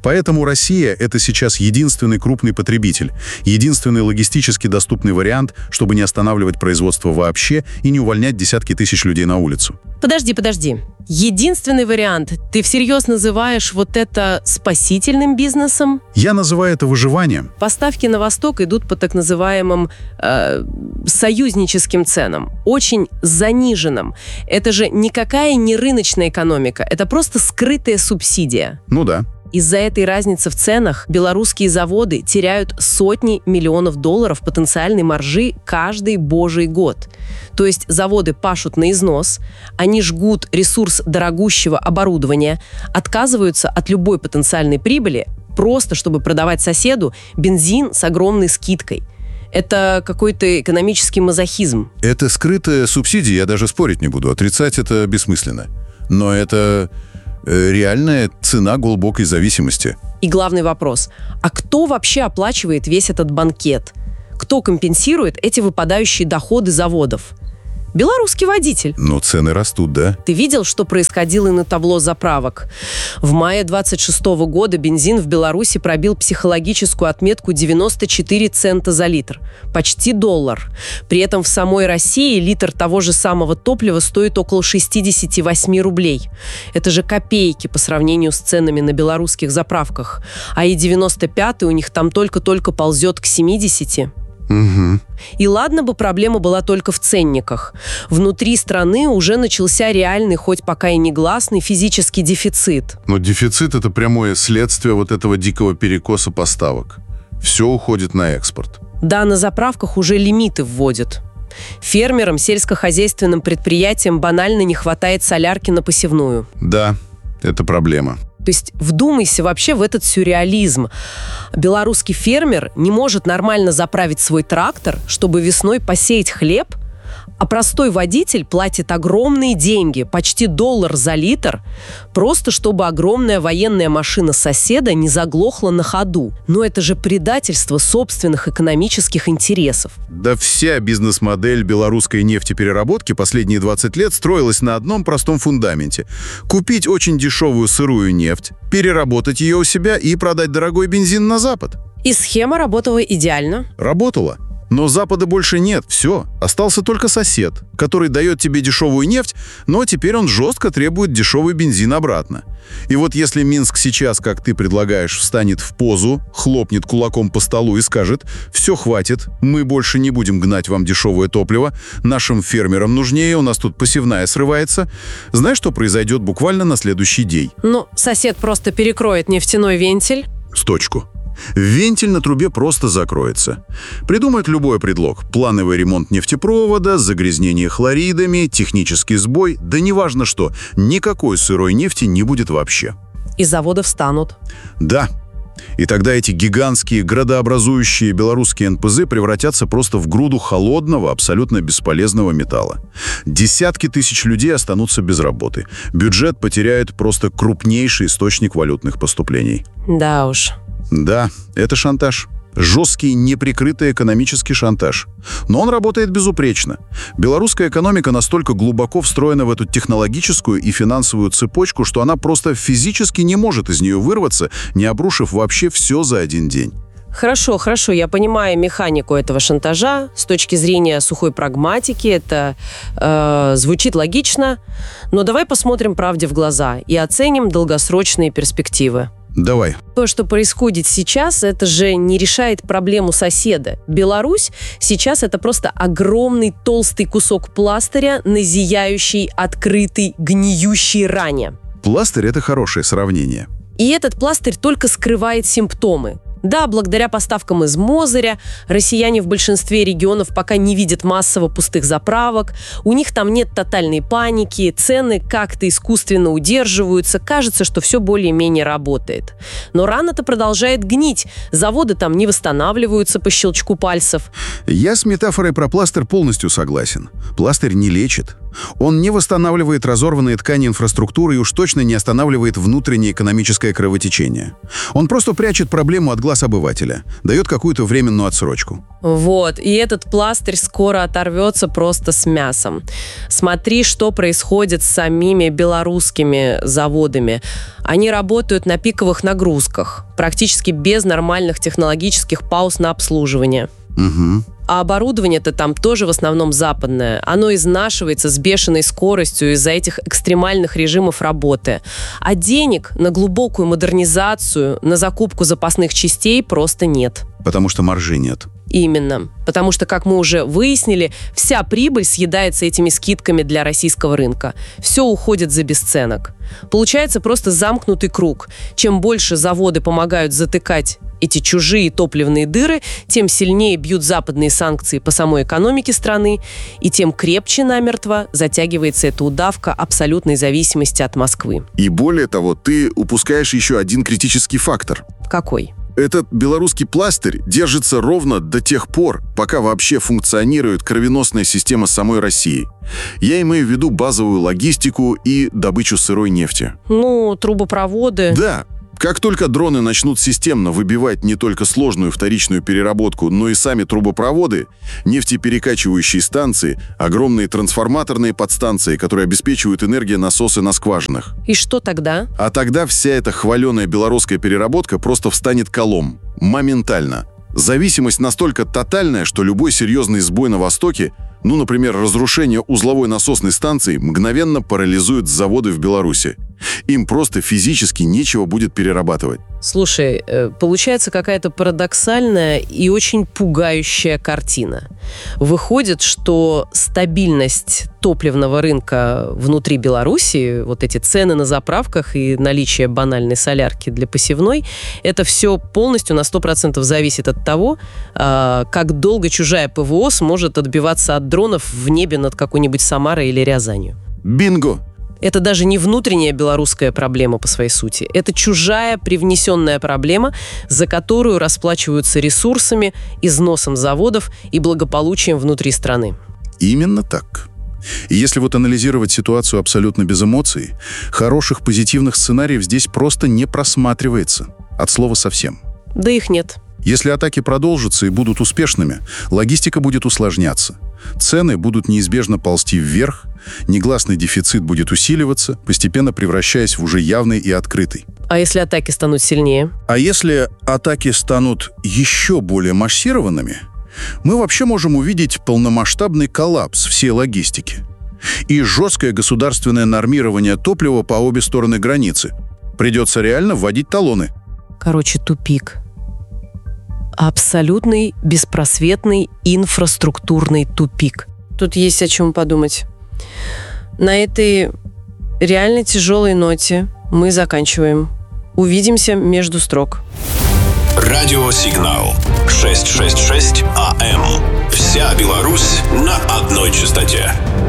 R: Поэтому Россия – это сейчас единственный крупный потребитель, единственный логистически доступный вариант, чтобы не останавливать производство вообще и не увольнять десятки тысяч людей на улицу.
J: Подожди. Единственный вариант. Ты всерьез называешь вот это спасительным бизнесом?
R: Я называю это выживанием.
J: Поставки на Восток идут по так называемым союзническим ценам, очень заниженным. Это же никакая не рыночная экономика, это просто скрытая субсидия.
R: Ну да.
J: Из-за этой разницы в ценах белорусские заводы теряют сотни миллионов долларов потенциальной маржи каждый божий год. То есть заводы пашут на износ, они жгут ресурс дорогущего оборудования, отказываются от любой потенциальной прибыли, просто чтобы продавать соседу бензин с огромной скидкой. Это какой-то экономический мазохизм.
R: Это скрытая субсидия, я даже спорить не буду. Отрицать это бессмысленно. Но это реальная цена глубокой зависимости.
J: И главный вопрос. А кто вообще оплачивает весь этот банкет? Кто компенсирует эти выпадающие доходы заводов? Белорусский водитель.
R: Но цены растут, да?
J: Ты видел, что происходило на табло заправок? В мае 26 года бензин в Беларуси пробил психологическую отметку 94 цента за литр. Почти $1. При этом в самой России литр того же самого топлива стоит около 68 рублей. Это же копейки по сравнению с ценами на белорусских заправках. А и 95-й у них там только-только ползет к 70.
R: Угу.
J: И ладно бы проблема была только в ценниках. Внутри страны уже начался реальный, хоть пока и негласный, физический дефицит.
R: Но дефицит – это прямое следствие вот этого дикого перекоса поставок. Все уходит на экспорт.
J: Да, на заправках уже лимиты вводят. Фермерам, сельскохозяйственным предприятиям банально не хватает солярки на посевную.
R: Да, это проблема.
J: То есть вдумайся вообще в этот сюрреализм. Белорусский фермер не может нормально заправить свой трактор, чтобы весной посеять хлеб, а простой водитель платит огромные деньги, почти $1 за литр, просто чтобы огромная военная машина соседа не заглохла на ходу. Но это же предательство собственных экономических интересов.
R: Да вся бизнес-модель белорусской нефтепереработки последние 20 лет строилась на одном простом фундаменте. Купить очень дешевую сырую нефть, переработать ее у себя и продать дорогой бензин на Запад.
J: И схема работала идеально.
R: Работала. Но Запада больше нет, все. Остался только сосед, который дает тебе дешевую нефть, но теперь он жестко требует дешевый бензин обратно. И вот если Минск сейчас, как ты предлагаешь, встанет в позу, хлопнет кулаком по столу и скажет: «Все, хватит, мы больше не будем гнать вам дешевое топливо, нашим фермерам нужнее, у нас тут посевная срывается», знаешь, что произойдет буквально на следующий день?
J: Ну, сосед просто перекроет нефтяной вентиль.
R: С точку. Вентиль на трубе просто закроется. Придумают любой предлог. Плановый ремонт нефтепровода, загрязнение хлоридами, технический сбой, да неважно что. Никакой сырой нефти не будет вообще.
J: И заводы встанут.
R: Да. И тогда эти гигантские градообразующие белорусские НПЗ превратятся просто в груду холодного, абсолютно бесполезного металла. Десятки тысяч людей останутся без работы. Бюджет потеряет просто крупнейший источник валютных поступлений.
J: Да уж.
R: Да, это шантаж. Жесткий, неприкрытый экономический шантаж. Но он работает безупречно. Белорусская экономика настолько глубоко встроена в эту технологическую и финансовую цепочку, что она просто физически не может из нее вырваться, не обрушив вообще все за один день.
J: Хорошо, я понимаю механику этого шантажа. С точки зрения сухой прагматики это звучит логично. Но давай посмотрим правде в глаза и оценим долгосрочные перспективы.
R: Давай.
J: То, что происходит сейчас, это же не решает проблему соседа. Беларусь сейчас это просто огромный толстый кусок пластыря на зияющей, открытой, гниющей ране.
R: Пластырь – это хорошее сравнение.
J: И этот пластырь только скрывает симптомы. Да, благодаря поставкам из Мозыря россияне в большинстве регионов пока не видят массово пустых заправок, у них там нет тотальной паники, цены как-то искусственно удерживаются, кажется, что все более-менее работает. Но рана-то продолжает гнить, заводы там не восстанавливаются по щелчку пальцев.
R: Я с метафорой про пластырь полностью согласен. Пластырь не лечит. Он не восстанавливает разорванные ткани инфраструктуры и уж точно не останавливает внутреннее экономическое кровотечение. Он просто прячет проблему от глаз обывателя, дает какую-то временную отсрочку.
S: Вот, и этот пластырь скоро оторвется просто с мясом. Смотри, что происходит с самими белорусскими заводами. Они работают на пиковых нагрузках, практически без нормальных технологических пауз на обслуживание.
R: Угу.
S: А оборудование-то там тоже в основном западное. Оно изнашивается с бешеной скоростью из-за этих экстремальных режимов работы. А денег на глубокую модернизацию, на закупку запасных частей просто нет.
R: Потому что маржи нет.
S: Именно. Потому что, как мы уже выяснили, вся прибыль съедается этими скидками для российского рынка. Все уходит за бесценок. Получается просто замкнутый круг. Чем больше заводы помогают затыкать эти чужие топливные дыры, тем сильнее бьют западные санкции по самой экономике страны, и тем крепче намертво затягивается эта удавка абсолютной зависимости от Москвы.
R: И более того, ты упускаешь еще один критический фактор.
S: Какой?
R: Этот белорусский пластырь держится ровно до тех пор, пока вообще функционирует кровеносная система самой России. Я имею в виду базовую логистику и добычу сырой нефти.
S: Ну, трубопроводы.
R: Да. Как только дроны начнут системно выбивать не только сложную вторичную переработку, но и сами трубопроводы, нефтеперекачивающие станции, огромные трансформаторные подстанции, которые обеспечивают энергонасосы на скважинах.
S: И что тогда?
R: А тогда вся эта хваленая белорусская переработка просто встанет колом. Моментально. Зависимость настолько тотальная, что любой серьезный сбой на Востоке, ну, например, разрушение узловой насосной станции, мгновенно парализует заводы в Беларуси. Им просто физически нечего будет перерабатывать.
S: Слушай, получается какая-то парадоксальная и очень пугающая картина. Выходит, что стабильность топливного рынка внутри Беларуси, вот эти цены на заправках и наличие банальной солярки для посевной, это все полностью на 100% зависит от того, как долго чужая ПВО сможет отбиваться от дронов в небе над какой-нибудь Самарой или Рязанью.
R: Бинго!
S: Это даже не внутренняя белорусская проблема по своей сути. Это чужая привнесенная проблема, за которую расплачиваются ресурсами, износом заводов и благополучием внутри страны.
R: Именно так. И если вот анализировать ситуацию абсолютно без эмоций, хороших позитивных сценариев здесь просто не просматривается. От слова совсем.
S: Да их нет.
R: Если атаки продолжатся и будут успешными, логистика будет усложняться. Цены будут неизбежно ползти вверх, негласный дефицит будет усиливаться, постепенно превращаясь в уже явный и открытый.
S: А если атаки станут сильнее?
R: А если атаки станут еще более массированными, мы вообще можем увидеть полномасштабный коллапс всей логистики и жесткое государственное нормирование топлива по обе стороны границы. Придется реально вводить талоны.
S: Короче, тупик. Абсолютный, беспросветный инфраструктурный тупик. Тут есть о чем подумать. На этой реально тяжелой ноте мы заканчиваем. Увидимся между строк.
B: Радиосигнал 666 АМ. Вся Беларусь на одной частоте.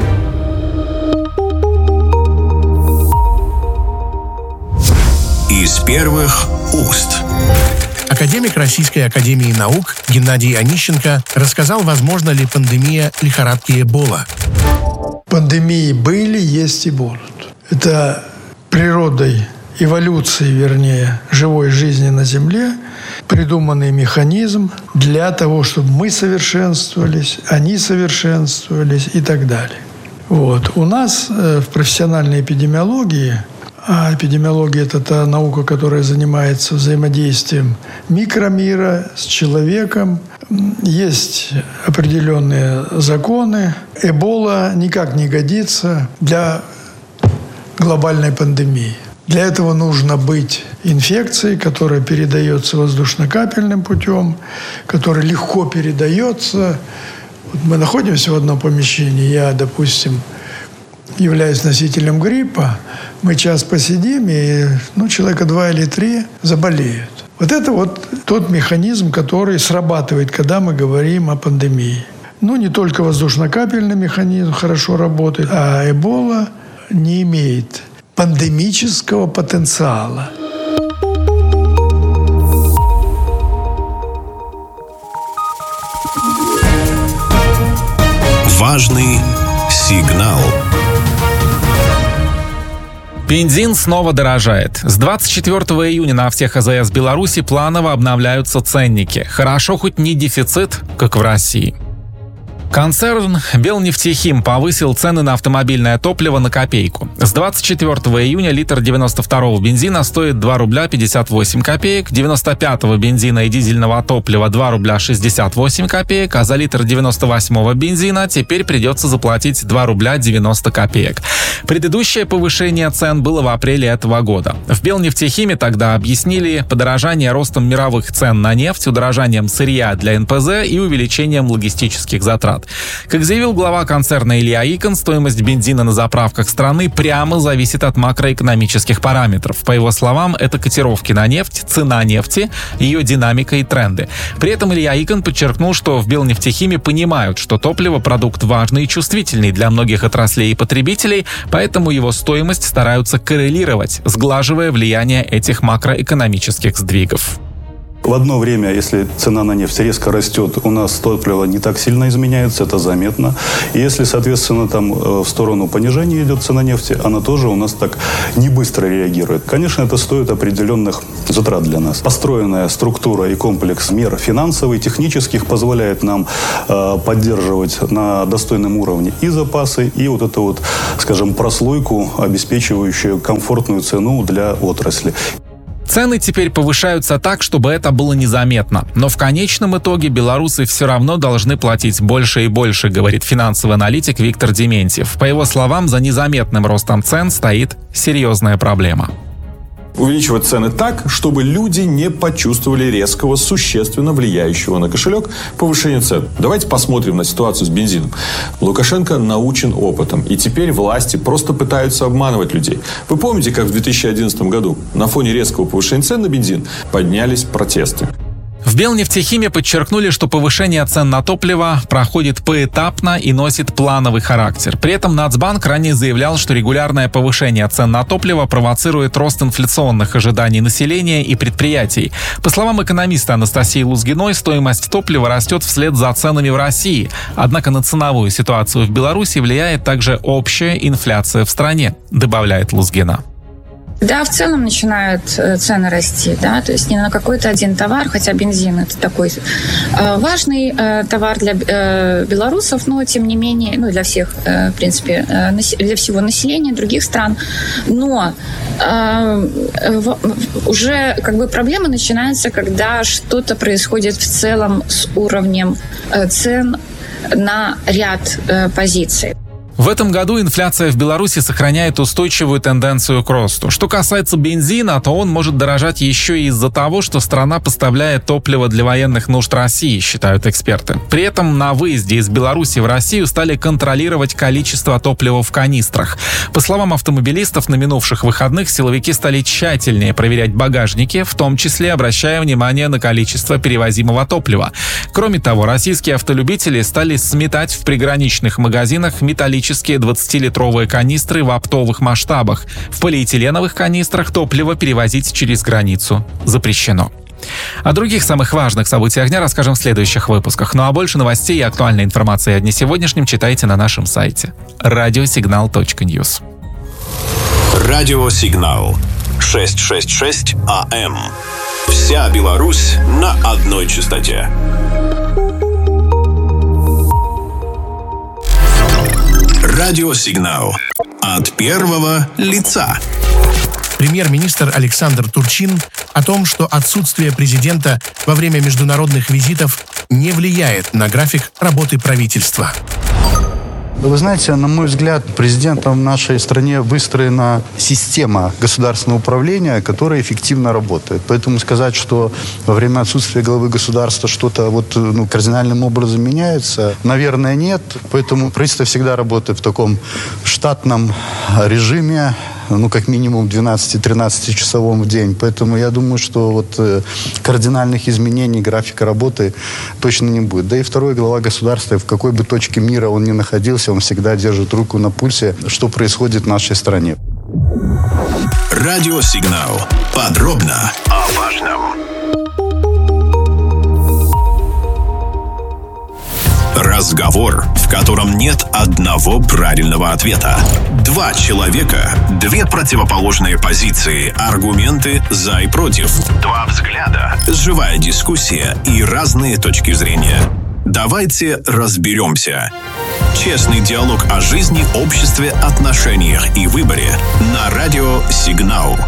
B: Из первых уст.
E: Академик Российской академии наук Геннадий Онищенко рассказал, возможно ли пандемия лихорадки Эбола.
T: Пандемии были, есть и будут. Это природой, эволюцией, вернее, живой жизни на Земле придуманный механизм для того, чтобы мы совершенствовались, они совершенствовались и так далее. Вот. У нас в профессиональной эпидемиологии, а эпидемиология – это та наука, которая занимается взаимодействием микромира с человеком. Есть определенные законы. Эбола никак не годится для глобальной пандемии. Для этого нужно быть инфекцией, которая передается воздушно-капельным путем, которая легко передается. Вот мы находимся в одном помещении, я, допустим, являюсь носителем гриппа, мы час посидим, и человека 2 или 3 заболеют. Вот это вот тот механизм, который срабатывает, когда мы говорим о пандемии. Не только воздушно-капельный механизм хорошо работает, а Эбола не имеет пандемического потенциала.
B: Важный сигнал.
A: Бензин снова дорожает. С 24 июня на всех АЗС Беларуси планово обновляются ценники. Хорошо хоть не дефицит, как в России. Концерн «Белнефтехим» повысил цены на автомобильное топливо на копейку. С 24 июня литр 92-го бензина стоит 2 рубля 58 копеек, 95-го бензина и дизельного топлива 2 рубля 68 копеек, а за литр 98-го бензина теперь придется заплатить 2 рубля 90 копеек. Предыдущее повышение цен было в апреле этого года. В «Белнефтехиме» тогда объяснили подорожание ростом мировых цен на нефть, удорожанием сырья для НПЗ и увеличением логистических затрат. Как заявил глава концерна Илья Икон, стоимость бензина на заправках страны прямо зависит от макроэкономических параметров. По его словам, это котировки на нефть, цена нефти, ее динамика и тренды. При этом Илья Икон подчеркнул, что в «Белнефтехиме» понимают, что топливо – продукт важный и чувствительный для многих отраслей и потребителей, поэтому его стоимость стараются коррелировать, сглаживая влияние этих макроэкономических сдвигов.
U: В одно время, если цена на нефть резко растет, у нас топливо не так сильно изменяется, это заметно. И если, соответственно, там в сторону понижения идет цена нефти, она тоже у нас так не быстро реагирует. Конечно, это стоит определенных затрат для нас. Построенная структура и комплекс мер финансовых, технических позволяет нам поддерживать на достойном уровне и запасы, и вот эту вот, скажем, прослойку, обеспечивающую комфортную цену для отрасли.
A: Цены теперь повышаются так, чтобы это было незаметно. Но в конечном итоге белорусы все равно должны платить больше и больше, говорит финансовый аналитик Виктор Дементьев. По его словам, за незаметным ростом цен стоит серьезная проблема.
V: Увеличивать цены так, чтобы люди не почувствовали резкого, существенно влияющего на кошелек повышения цен. Давайте посмотрим на ситуацию с бензином. Лукашенко научен опытом, и теперь власти просто пытаются обманывать людей. Вы помните, как в 2011 году на фоне резкого повышения цен на бензин поднялись протесты?
A: В «Белнефтехиме» подчеркнули, что повышение цен на топливо проходит поэтапно и носит плановый характер. При этом Нацбанк ранее заявлял, что регулярное повышение цен на топливо провоцирует рост инфляционных ожиданий населения и предприятий. По словам экономиста Анастасии Лузгиной, стоимость топлива растет вслед за ценами в России. Однако на ценовую ситуацию в Беларуси влияет также общая инфляция в стране, добавляет Лузгина.
W: Да, в целом начинают цены расти, да, то есть не на какой-то один товар, хотя бензин это такой важный товар для белорусов, но тем не менее, ну, для всех, в принципе, для всего населения других стран, но уже как бы проблема начинается, когда что-то происходит в целом с уровнем цен на ряд позиций.
A: В этом году инфляция в Беларуси сохраняет устойчивую тенденцию к росту. Что касается бензина, то он может дорожать еще и из-за того, что страна поставляет топливо для военных нужд России, считают эксперты. При этом на выезде из Беларуси в Россию стали контролировать количество топлива в канистрах. По словам автомобилистов, на минувших выходных силовики стали тщательнее проверять багажники, в том числе обращая внимание на количество перевозимого топлива. Кроме того, российские автолюбители стали сметать в приграничных магазинах металлические 20-литровые канистры в оптовых масштабах. В полиэтиленовых канистрах топливо перевозить через границу запрещено. О других самых важных событиях дня расскажем в следующих выпусках. Ну а больше новостей и актуальной информации о дне сегодняшнем читайте на нашем сайте radiosignal.news.
B: Радиосигнал 666 АМ. Вся Беларусь на одной частоте. Радиосигнал от первого лица.
E: Премьер-министр Александр Турчин о том, что отсутствие президента во время международных визитов не влияет на график работы правительства.
X: Вы знаете, на мой взгляд, президентом в нашей стране выстроена система государственного управления, которая эффективно работает. Поэтому сказать, что во время отсутствия главы государства что-то кардинальным образом меняется, наверное, нет. Поэтому правительство всегда работает в таком штатном режиме, как минимум 12-13 часовом в день. Поэтому я думаю, что кардинальных изменений графика работы точно не будет. Да и второй глава государства, в какой бы точке мира он ни находился, он всегда держит руку на пульсе, что происходит в нашей стране.
B: Радиосигнал. Подробно о важном. Разговор в котором нет одного правильного ответа. Два человека, две противоположные позиции, аргументы за и против, два взгляда, живая дискуссия и разные точки зрения. Давайте разберемся. Честный диалог о жизни, обществе, отношениях и выборе на радио «Сигнал».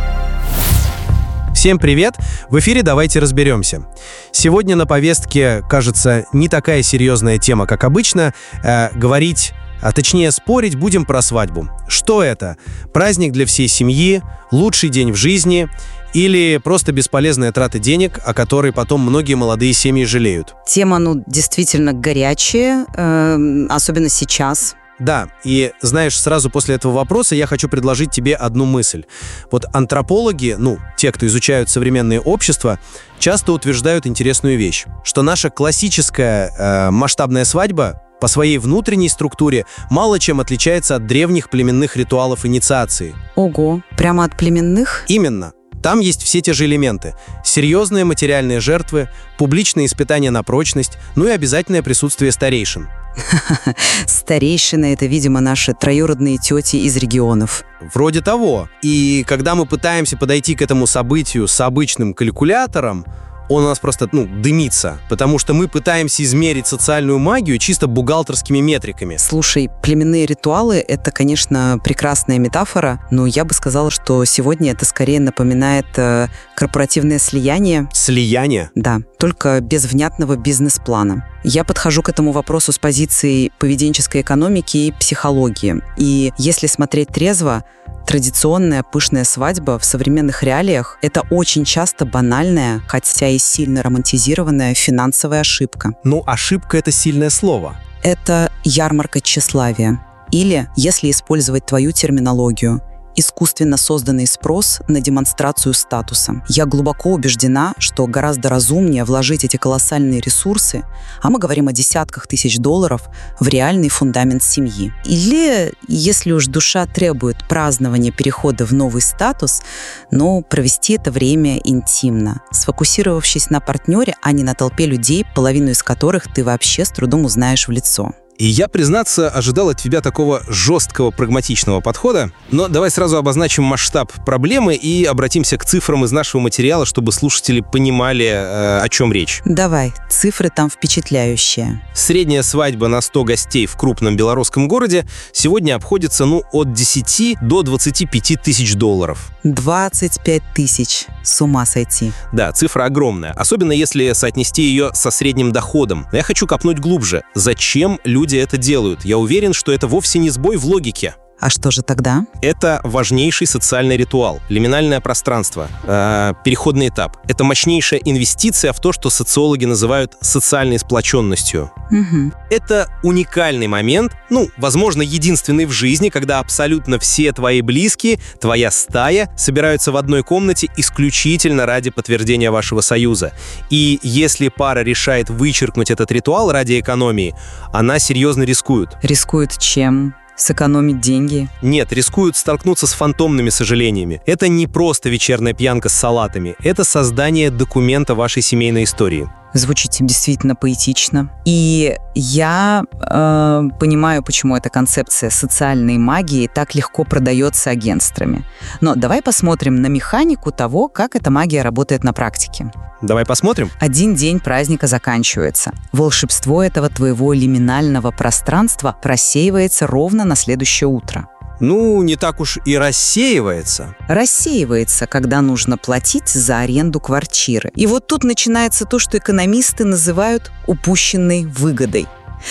C: Всем привет! В эфире «Давайте разберемся». Сегодня на повестке, кажется, не такая серьезная тема, как обычно. Говорить, а точнее спорить будем про свадьбу. Что это? Праздник для всей семьи, лучший день в жизни или просто бесполезная трата денег, о которой потом многие молодые семьи жалеют?
D: Тема, действительно горячая, особенно сейчас.
C: Да, и знаешь, сразу после этого вопроса я хочу предложить тебе одну мысль. Вот антропологи, те, кто изучают современное общество, часто утверждают интересную вещь, что наша классическая масштабная свадьба по своей внутренней структуре мало чем отличается от древних племенных ритуалов инициации.
D: Ого, прямо от племенных?
C: Именно. Там есть все те же элементы. Серьезные материальные жертвы, публичные испытания на прочность, и обязательное присутствие старейшин.
D: Старейшины — это, видимо, наши троюродные тети из регионов.
C: Вроде того. И когда мы пытаемся подойти к этому событию с обычным калькулятором, он у нас просто, дымится, потому что мы пытаемся измерить социальную магию чисто бухгалтерскими метриками.
D: Слушай, племенные ритуалы — это, конечно, прекрасная метафора, но я бы сказала, что сегодня это скорее напоминает корпоративное слияние.
C: Слияние?
D: Да, только без внятного бизнес-плана. Я подхожу к этому вопросу с позиции поведенческой экономики и психологии. И если смотреть трезво, традиционная пышная свадьба в современных реалиях – это очень часто банальная, хотя и сильно романтизированная финансовая ошибка.
C: Ошибка – это сильное слово.
D: Это ярмарка тщеславия. Или, если использовать твою терминологию, искусственно созданный спрос на демонстрацию статуса. Я глубоко убеждена, что гораздо разумнее вложить эти колоссальные ресурсы, а мы говорим о десятках тысяч долларов, в реальный фундамент семьи. Или, если уж душа требует празднования перехода в новый статус, провести это время интимно, сфокусировавшись на партнере, а не на толпе людей, половину из которых ты вообще с трудом узнаешь в лицо.
C: И я, признаться, ожидал от тебя такого жесткого, прагматичного подхода. Но давай сразу обозначим масштаб проблемы и обратимся к цифрам из нашего материала, чтобы слушатели понимали, о чем речь.
D: Давай, цифры там впечатляющие.
C: Средняя свадьба на 100 гостей в крупном белорусском городе сегодня обходится, от 10 до 25 тысяч долларов.
D: 25 тысяч. С ума сойти.
C: Да, цифра огромная. Особенно если соотнести ее со средним доходом. Но я хочу копнуть глубже. Зачем люди это делают? Я уверен, что это вовсе не сбой в логике.
D: А что же тогда?
C: Это важнейший социальный ритуал, лиминальное пространство, переходный этап. Это мощнейшая инвестиция в то, что социологи называют социальной сплоченностью.
D: Угу.
C: Это уникальный момент, возможно, единственный в жизни, когда абсолютно все твои близкие, твоя стая собираются в одной комнате исключительно ради подтверждения вашего союза. И если пара решает вычеркнуть этот ритуал ради экономии, она серьезно рискует.
D: Рискует чем? Сэкономить деньги?
C: Нет, рискуют столкнуться с фантомными сожалениями. Это не просто вечерняя пьянка с салатами. Это создание документа вашей семейной истории.
D: Звучит действительно поэтично. И я понимаю, почему эта концепция социальной магии так легко продается агентствами. Но давай посмотрим на механику того, как эта магия работает на практике.
C: Давай посмотрим.
D: Один день праздника заканчивается. Волшебство этого твоего лиминального пространства просеивается ровно на следующее утро.
C: Не так уж и рассеивается.
D: Рассеивается, когда нужно платить за аренду квартиры. И вот тут начинается то, что экономисты называют упущенной выгодой.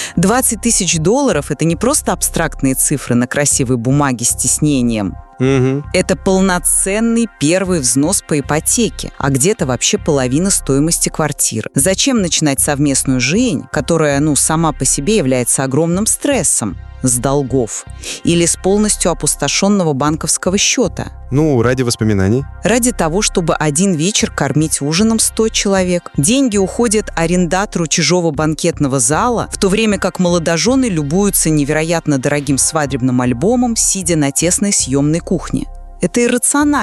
D: 20 тысяч долларов – это не просто абстрактные цифры на красивой бумаге с тиснением.
C: Угу.
D: Это полноценный первый взнос по ипотеке, а где-то вообще половина стоимости квартиры. Зачем начинать совместную жизнь, которая, сама по себе является огромным стрессом? С долгов или с полностью опустошенного банковского счета?
C: Ради воспоминаний.
D: Ради того, чтобы один вечер кормить ужином 100 человек. Деньги уходят арендатору чужого банкетного зала, в то время как молодожены любуются невероятно дорогим свадебным альбомом, сидя на тесной съемной кухне. Это иррационально.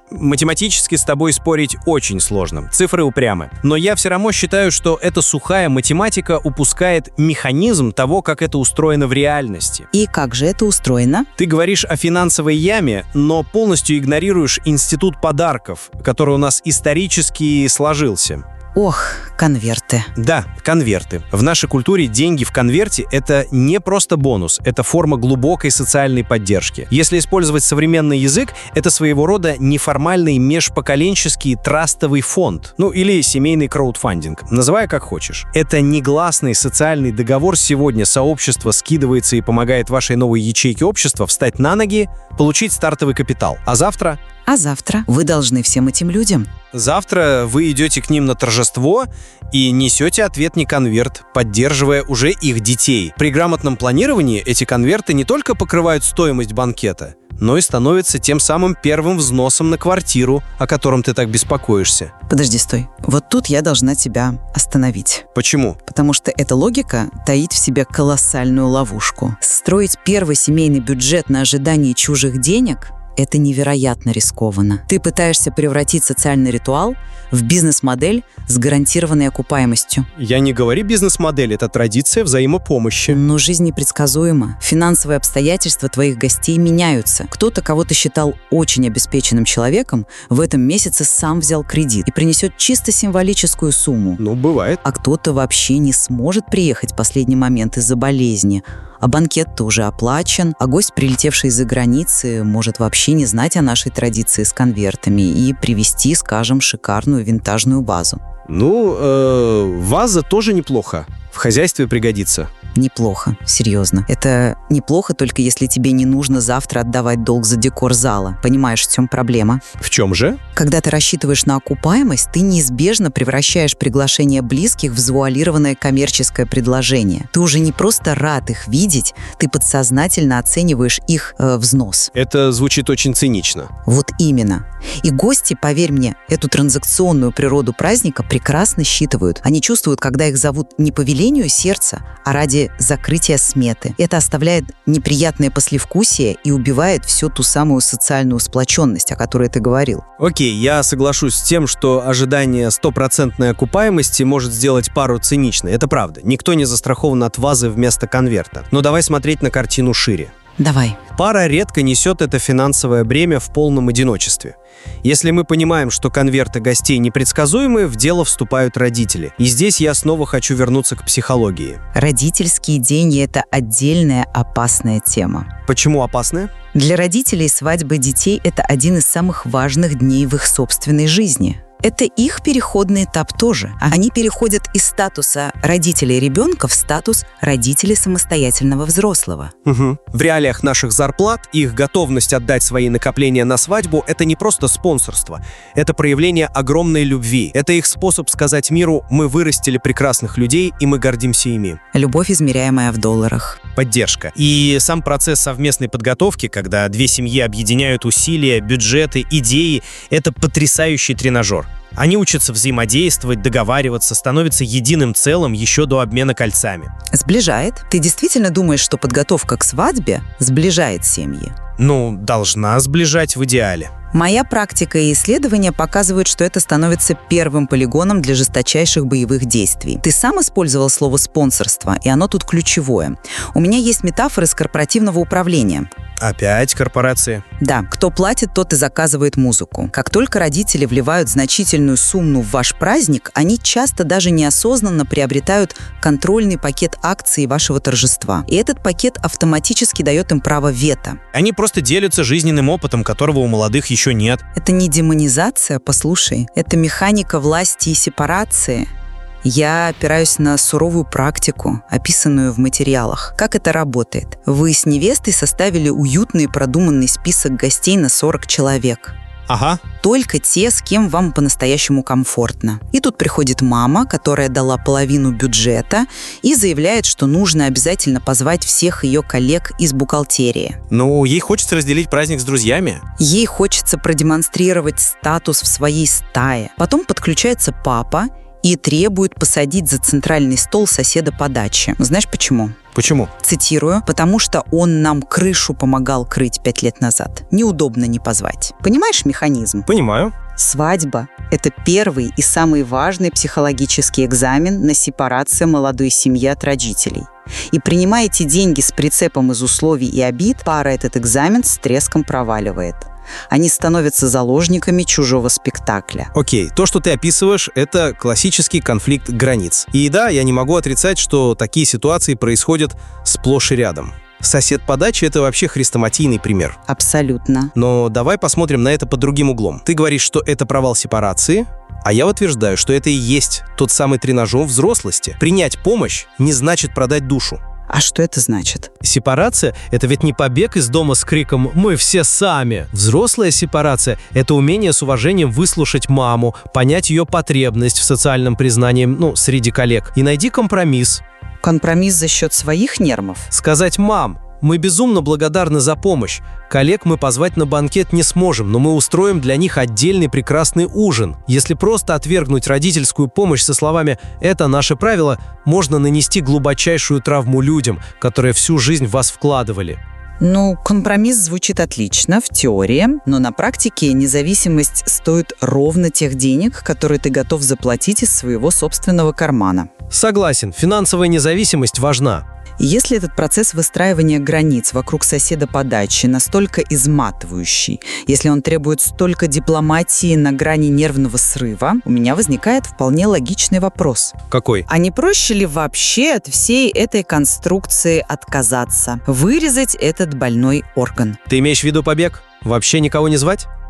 C: Математически с тобой спорить очень сложно. Цифры упрямы. Но я все равно считаю, что эта сухая математика упускает механизм того, как это устроено в реальности.
D: И как же это устроено?
C: Ты говоришь о финансовой яме, но полностью игнорируешь институт подарков, который у нас исторически сложился.
D: Ох, конверты.
C: Да, конверты. В нашей культуре деньги в конверте — это не просто бонус, это форма глубокой социальной поддержки. Если использовать современный язык, это своего рода неформальный межпоколенческий трастовый фонд, или семейный краудфандинг, называй как хочешь. Это негласный социальный договор. Сегодня сообщество скидывается и помогает вашей новой ячейке общества встать на ноги, получить стартовый капитал. А завтра
D: вы должны всем этим людям.
C: Завтра вы идете к ним на торжество и несете ответный конверт, поддерживая уже их детей. При грамотном планировании эти конверты не только покрывают стоимость банкета, но и становятся тем самым первым взносом на квартиру, о котором ты так беспокоишься.
D: Подожди, стой. Вот тут я должна тебя остановить.
C: Почему?
D: Потому что эта логика таит в себе колоссальную ловушку. Строить первый семейный бюджет на ожидании чужих денег — это невероятно рискованно. Ты пытаешься превратить социальный ритуал в бизнес-модель с гарантированной окупаемостью.
C: Я не говорю бизнес-модель, это традиция взаимопомощи.
D: Но жизнь непредсказуема. Финансовые обстоятельства твоих гостей меняются. Кто-то, кого ты считал очень обеспеченным человеком, в этом месяце сам взял кредит и принесет чисто символическую сумму.
C: Бывает.
D: А кто-то вообще не сможет приехать в последний момент из-за болезни. А банкет тоже оплачен, а гость, прилетевший из-за границы, может вообще не знать о нашей традиции с конвертами и привезти, скажем, шикарную винтажную вазу.
C: Ваза тоже неплохо. В хозяйстве пригодится.
D: Неплохо, серьезно. Это неплохо только если тебе не нужно завтра отдавать долг за декор зала. Понимаешь, в чем проблема?
C: В чем же?
D: Когда ты рассчитываешь на окупаемость, ты неизбежно превращаешь приглашение близких в завуалированное коммерческое предложение. Ты уже не просто рад их видеть, ты подсознательно оцениваешь их взнос.
C: Это звучит очень цинично.
D: Вот именно. И гости, поверь мне, эту транзакционную природу праздника прекрасно считывают. Они чувствуют, когда их зовут не по велению сердца, а ради закрытия сметы. Это оставляет неприятное послевкусие и убивает всю ту самую социальную сплоченность, о которой ты говорил.
C: Окей, я соглашусь с тем, что ожидание стопроцентной окупаемости может сделать пару циничной. Это правда. Никто не застрахован от вазы вместо конверта. Но давай смотреть на картину шире.
D: Давай.
C: Пара редко несет это финансовое бремя в полном одиночестве. Если мы понимаем, что конверты гостей непредсказуемы, в дело вступают родители. И здесь я снова хочу вернуться к психологии.
D: Родительские деньги — это отдельная опасная тема.
C: Почему опасная?
D: Для родителей свадьба детей — это один из самых важных дней в их собственной жизни. Это их переходный этап тоже. Они переходят из статуса родителей ребенка в статус родителей самостоятельного взрослого.
C: Угу. В реалиях наших зарплат их готовность отдать свои накопления на свадьбу — это не просто спонсорство. Это проявление огромной любви. Это их способ сказать миру: мы вырастили прекрасных людей, и мы гордимся ими.
D: Любовь, измеряемая в долларах.
C: Поддержка. И сам процесс совместной подготовки, когда две семьи объединяют усилия, бюджеты, идеи — это потрясающий тренажер. Они учатся взаимодействовать, договариваться, становятся единым целым еще до обмена кольцами.
D: Сближает? Ты действительно думаешь, что подготовка к свадьбе сближает семьи?
C: Должна сближать в идеале.
D: Моя практика и исследования показывают, что это становится первым полигоном для жесточайших боевых действий. Ты сам использовал слово «спонсорство», и оно тут ключевое. У меня есть метафора из корпоративного управления.
C: Опять корпорации?
D: Да, кто платит, тот и заказывает музыку. Как только родители вливают значительную сумму в ваш праздник, они часто даже неосознанно приобретают контрольный пакет акций вашего торжества. И этот пакет автоматически дает им право вето.
C: Они просто делятся жизненным опытом, которого у молодых еще нет.
D: Это не демонизация, послушай. Это механика власти и сепарации. Я опираюсь на суровую практику, описанную в материалах. Как это работает? Вы с невестой составили уютный и продуманный список гостей на 40 человек.
C: Ага.
D: Только те, с кем вам по-настоящему комфортно. И тут приходит мама, которая дала половину бюджета, и заявляет, что нужно обязательно позвать всех ее коллег из бухгалтерии.
C: Ей хочется разделить праздник с друзьями.
D: Ей хочется продемонстрировать статус в своей стае. Потом подключается папа, и требует посадить за центральный стол соседа по даче. Знаешь почему?
C: Почему?
D: Цитирую: «Потому что он нам крышу помогал крыть 5 лет назад. Неудобно не позвать». Понимаешь механизм?
C: Понимаю.
D: Свадьба – это первый и самый важный психологический экзамен на сепарацию молодой семьи от родителей. И принимая эти деньги с прицепом из условий и обид, пара этот экзамен с треском проваливает. Они становятся заложниками чужого спектакля.
C: Окей, то, что ты описываешь, это классический конфликт границ. И да, я не могу отрицать, что такие ситуации происходят сплошь и рядом. Сосед по даче – это вообще хрестоматийный пример.
D: Абсолютно.
C: Но давай посмотрим на это под другим углом. Ты говоришь, что это провал сепарации, а я утверждаю, что это и есть тот самый тренажер взрослости. Принять помощь не значит продать душу.
D: А что это значит?
C: Сепарация – это ведь не побег из дома с криком «Мы все сами». Взрослая сепарация – это умение с уважением выслушать маму, понять ее потребность в социальном признании, среди коллег, и найти компромисс.
D: Компромисс за счет своих нервов?
C: Сказать: «Мам, мы безумно благодарны за помощь. Коллег мы позвать на банкет не сможем, но мы устроим для них отдельный прекрасный ужин». Если просто отвергнуть родительскую помощь со словами «это наше правило», можно нанести глубочайшую травму людям, которые всю жизнь в вас вкладывали.
D: Компромисс звучит отлично в теории, но на практике независимость стоит ровно тех денег, которые ты готов заплатить из своего собственного кармана.
C: Согласен, финансовая независимость важна.
D: Если этот процесс выстраивания границ вокруг соседа по даче настолько изматывающий, если он требует столько дипломатии на грани нервного срыва, у меня возникает вполне логичный вопрос.
C: Какой?
D: А не проще ли вообще от всей этой конструкции отказаться? Вырезать этот больной орган?
C: Ты имеешь в виду побег? Вообще никого не звать?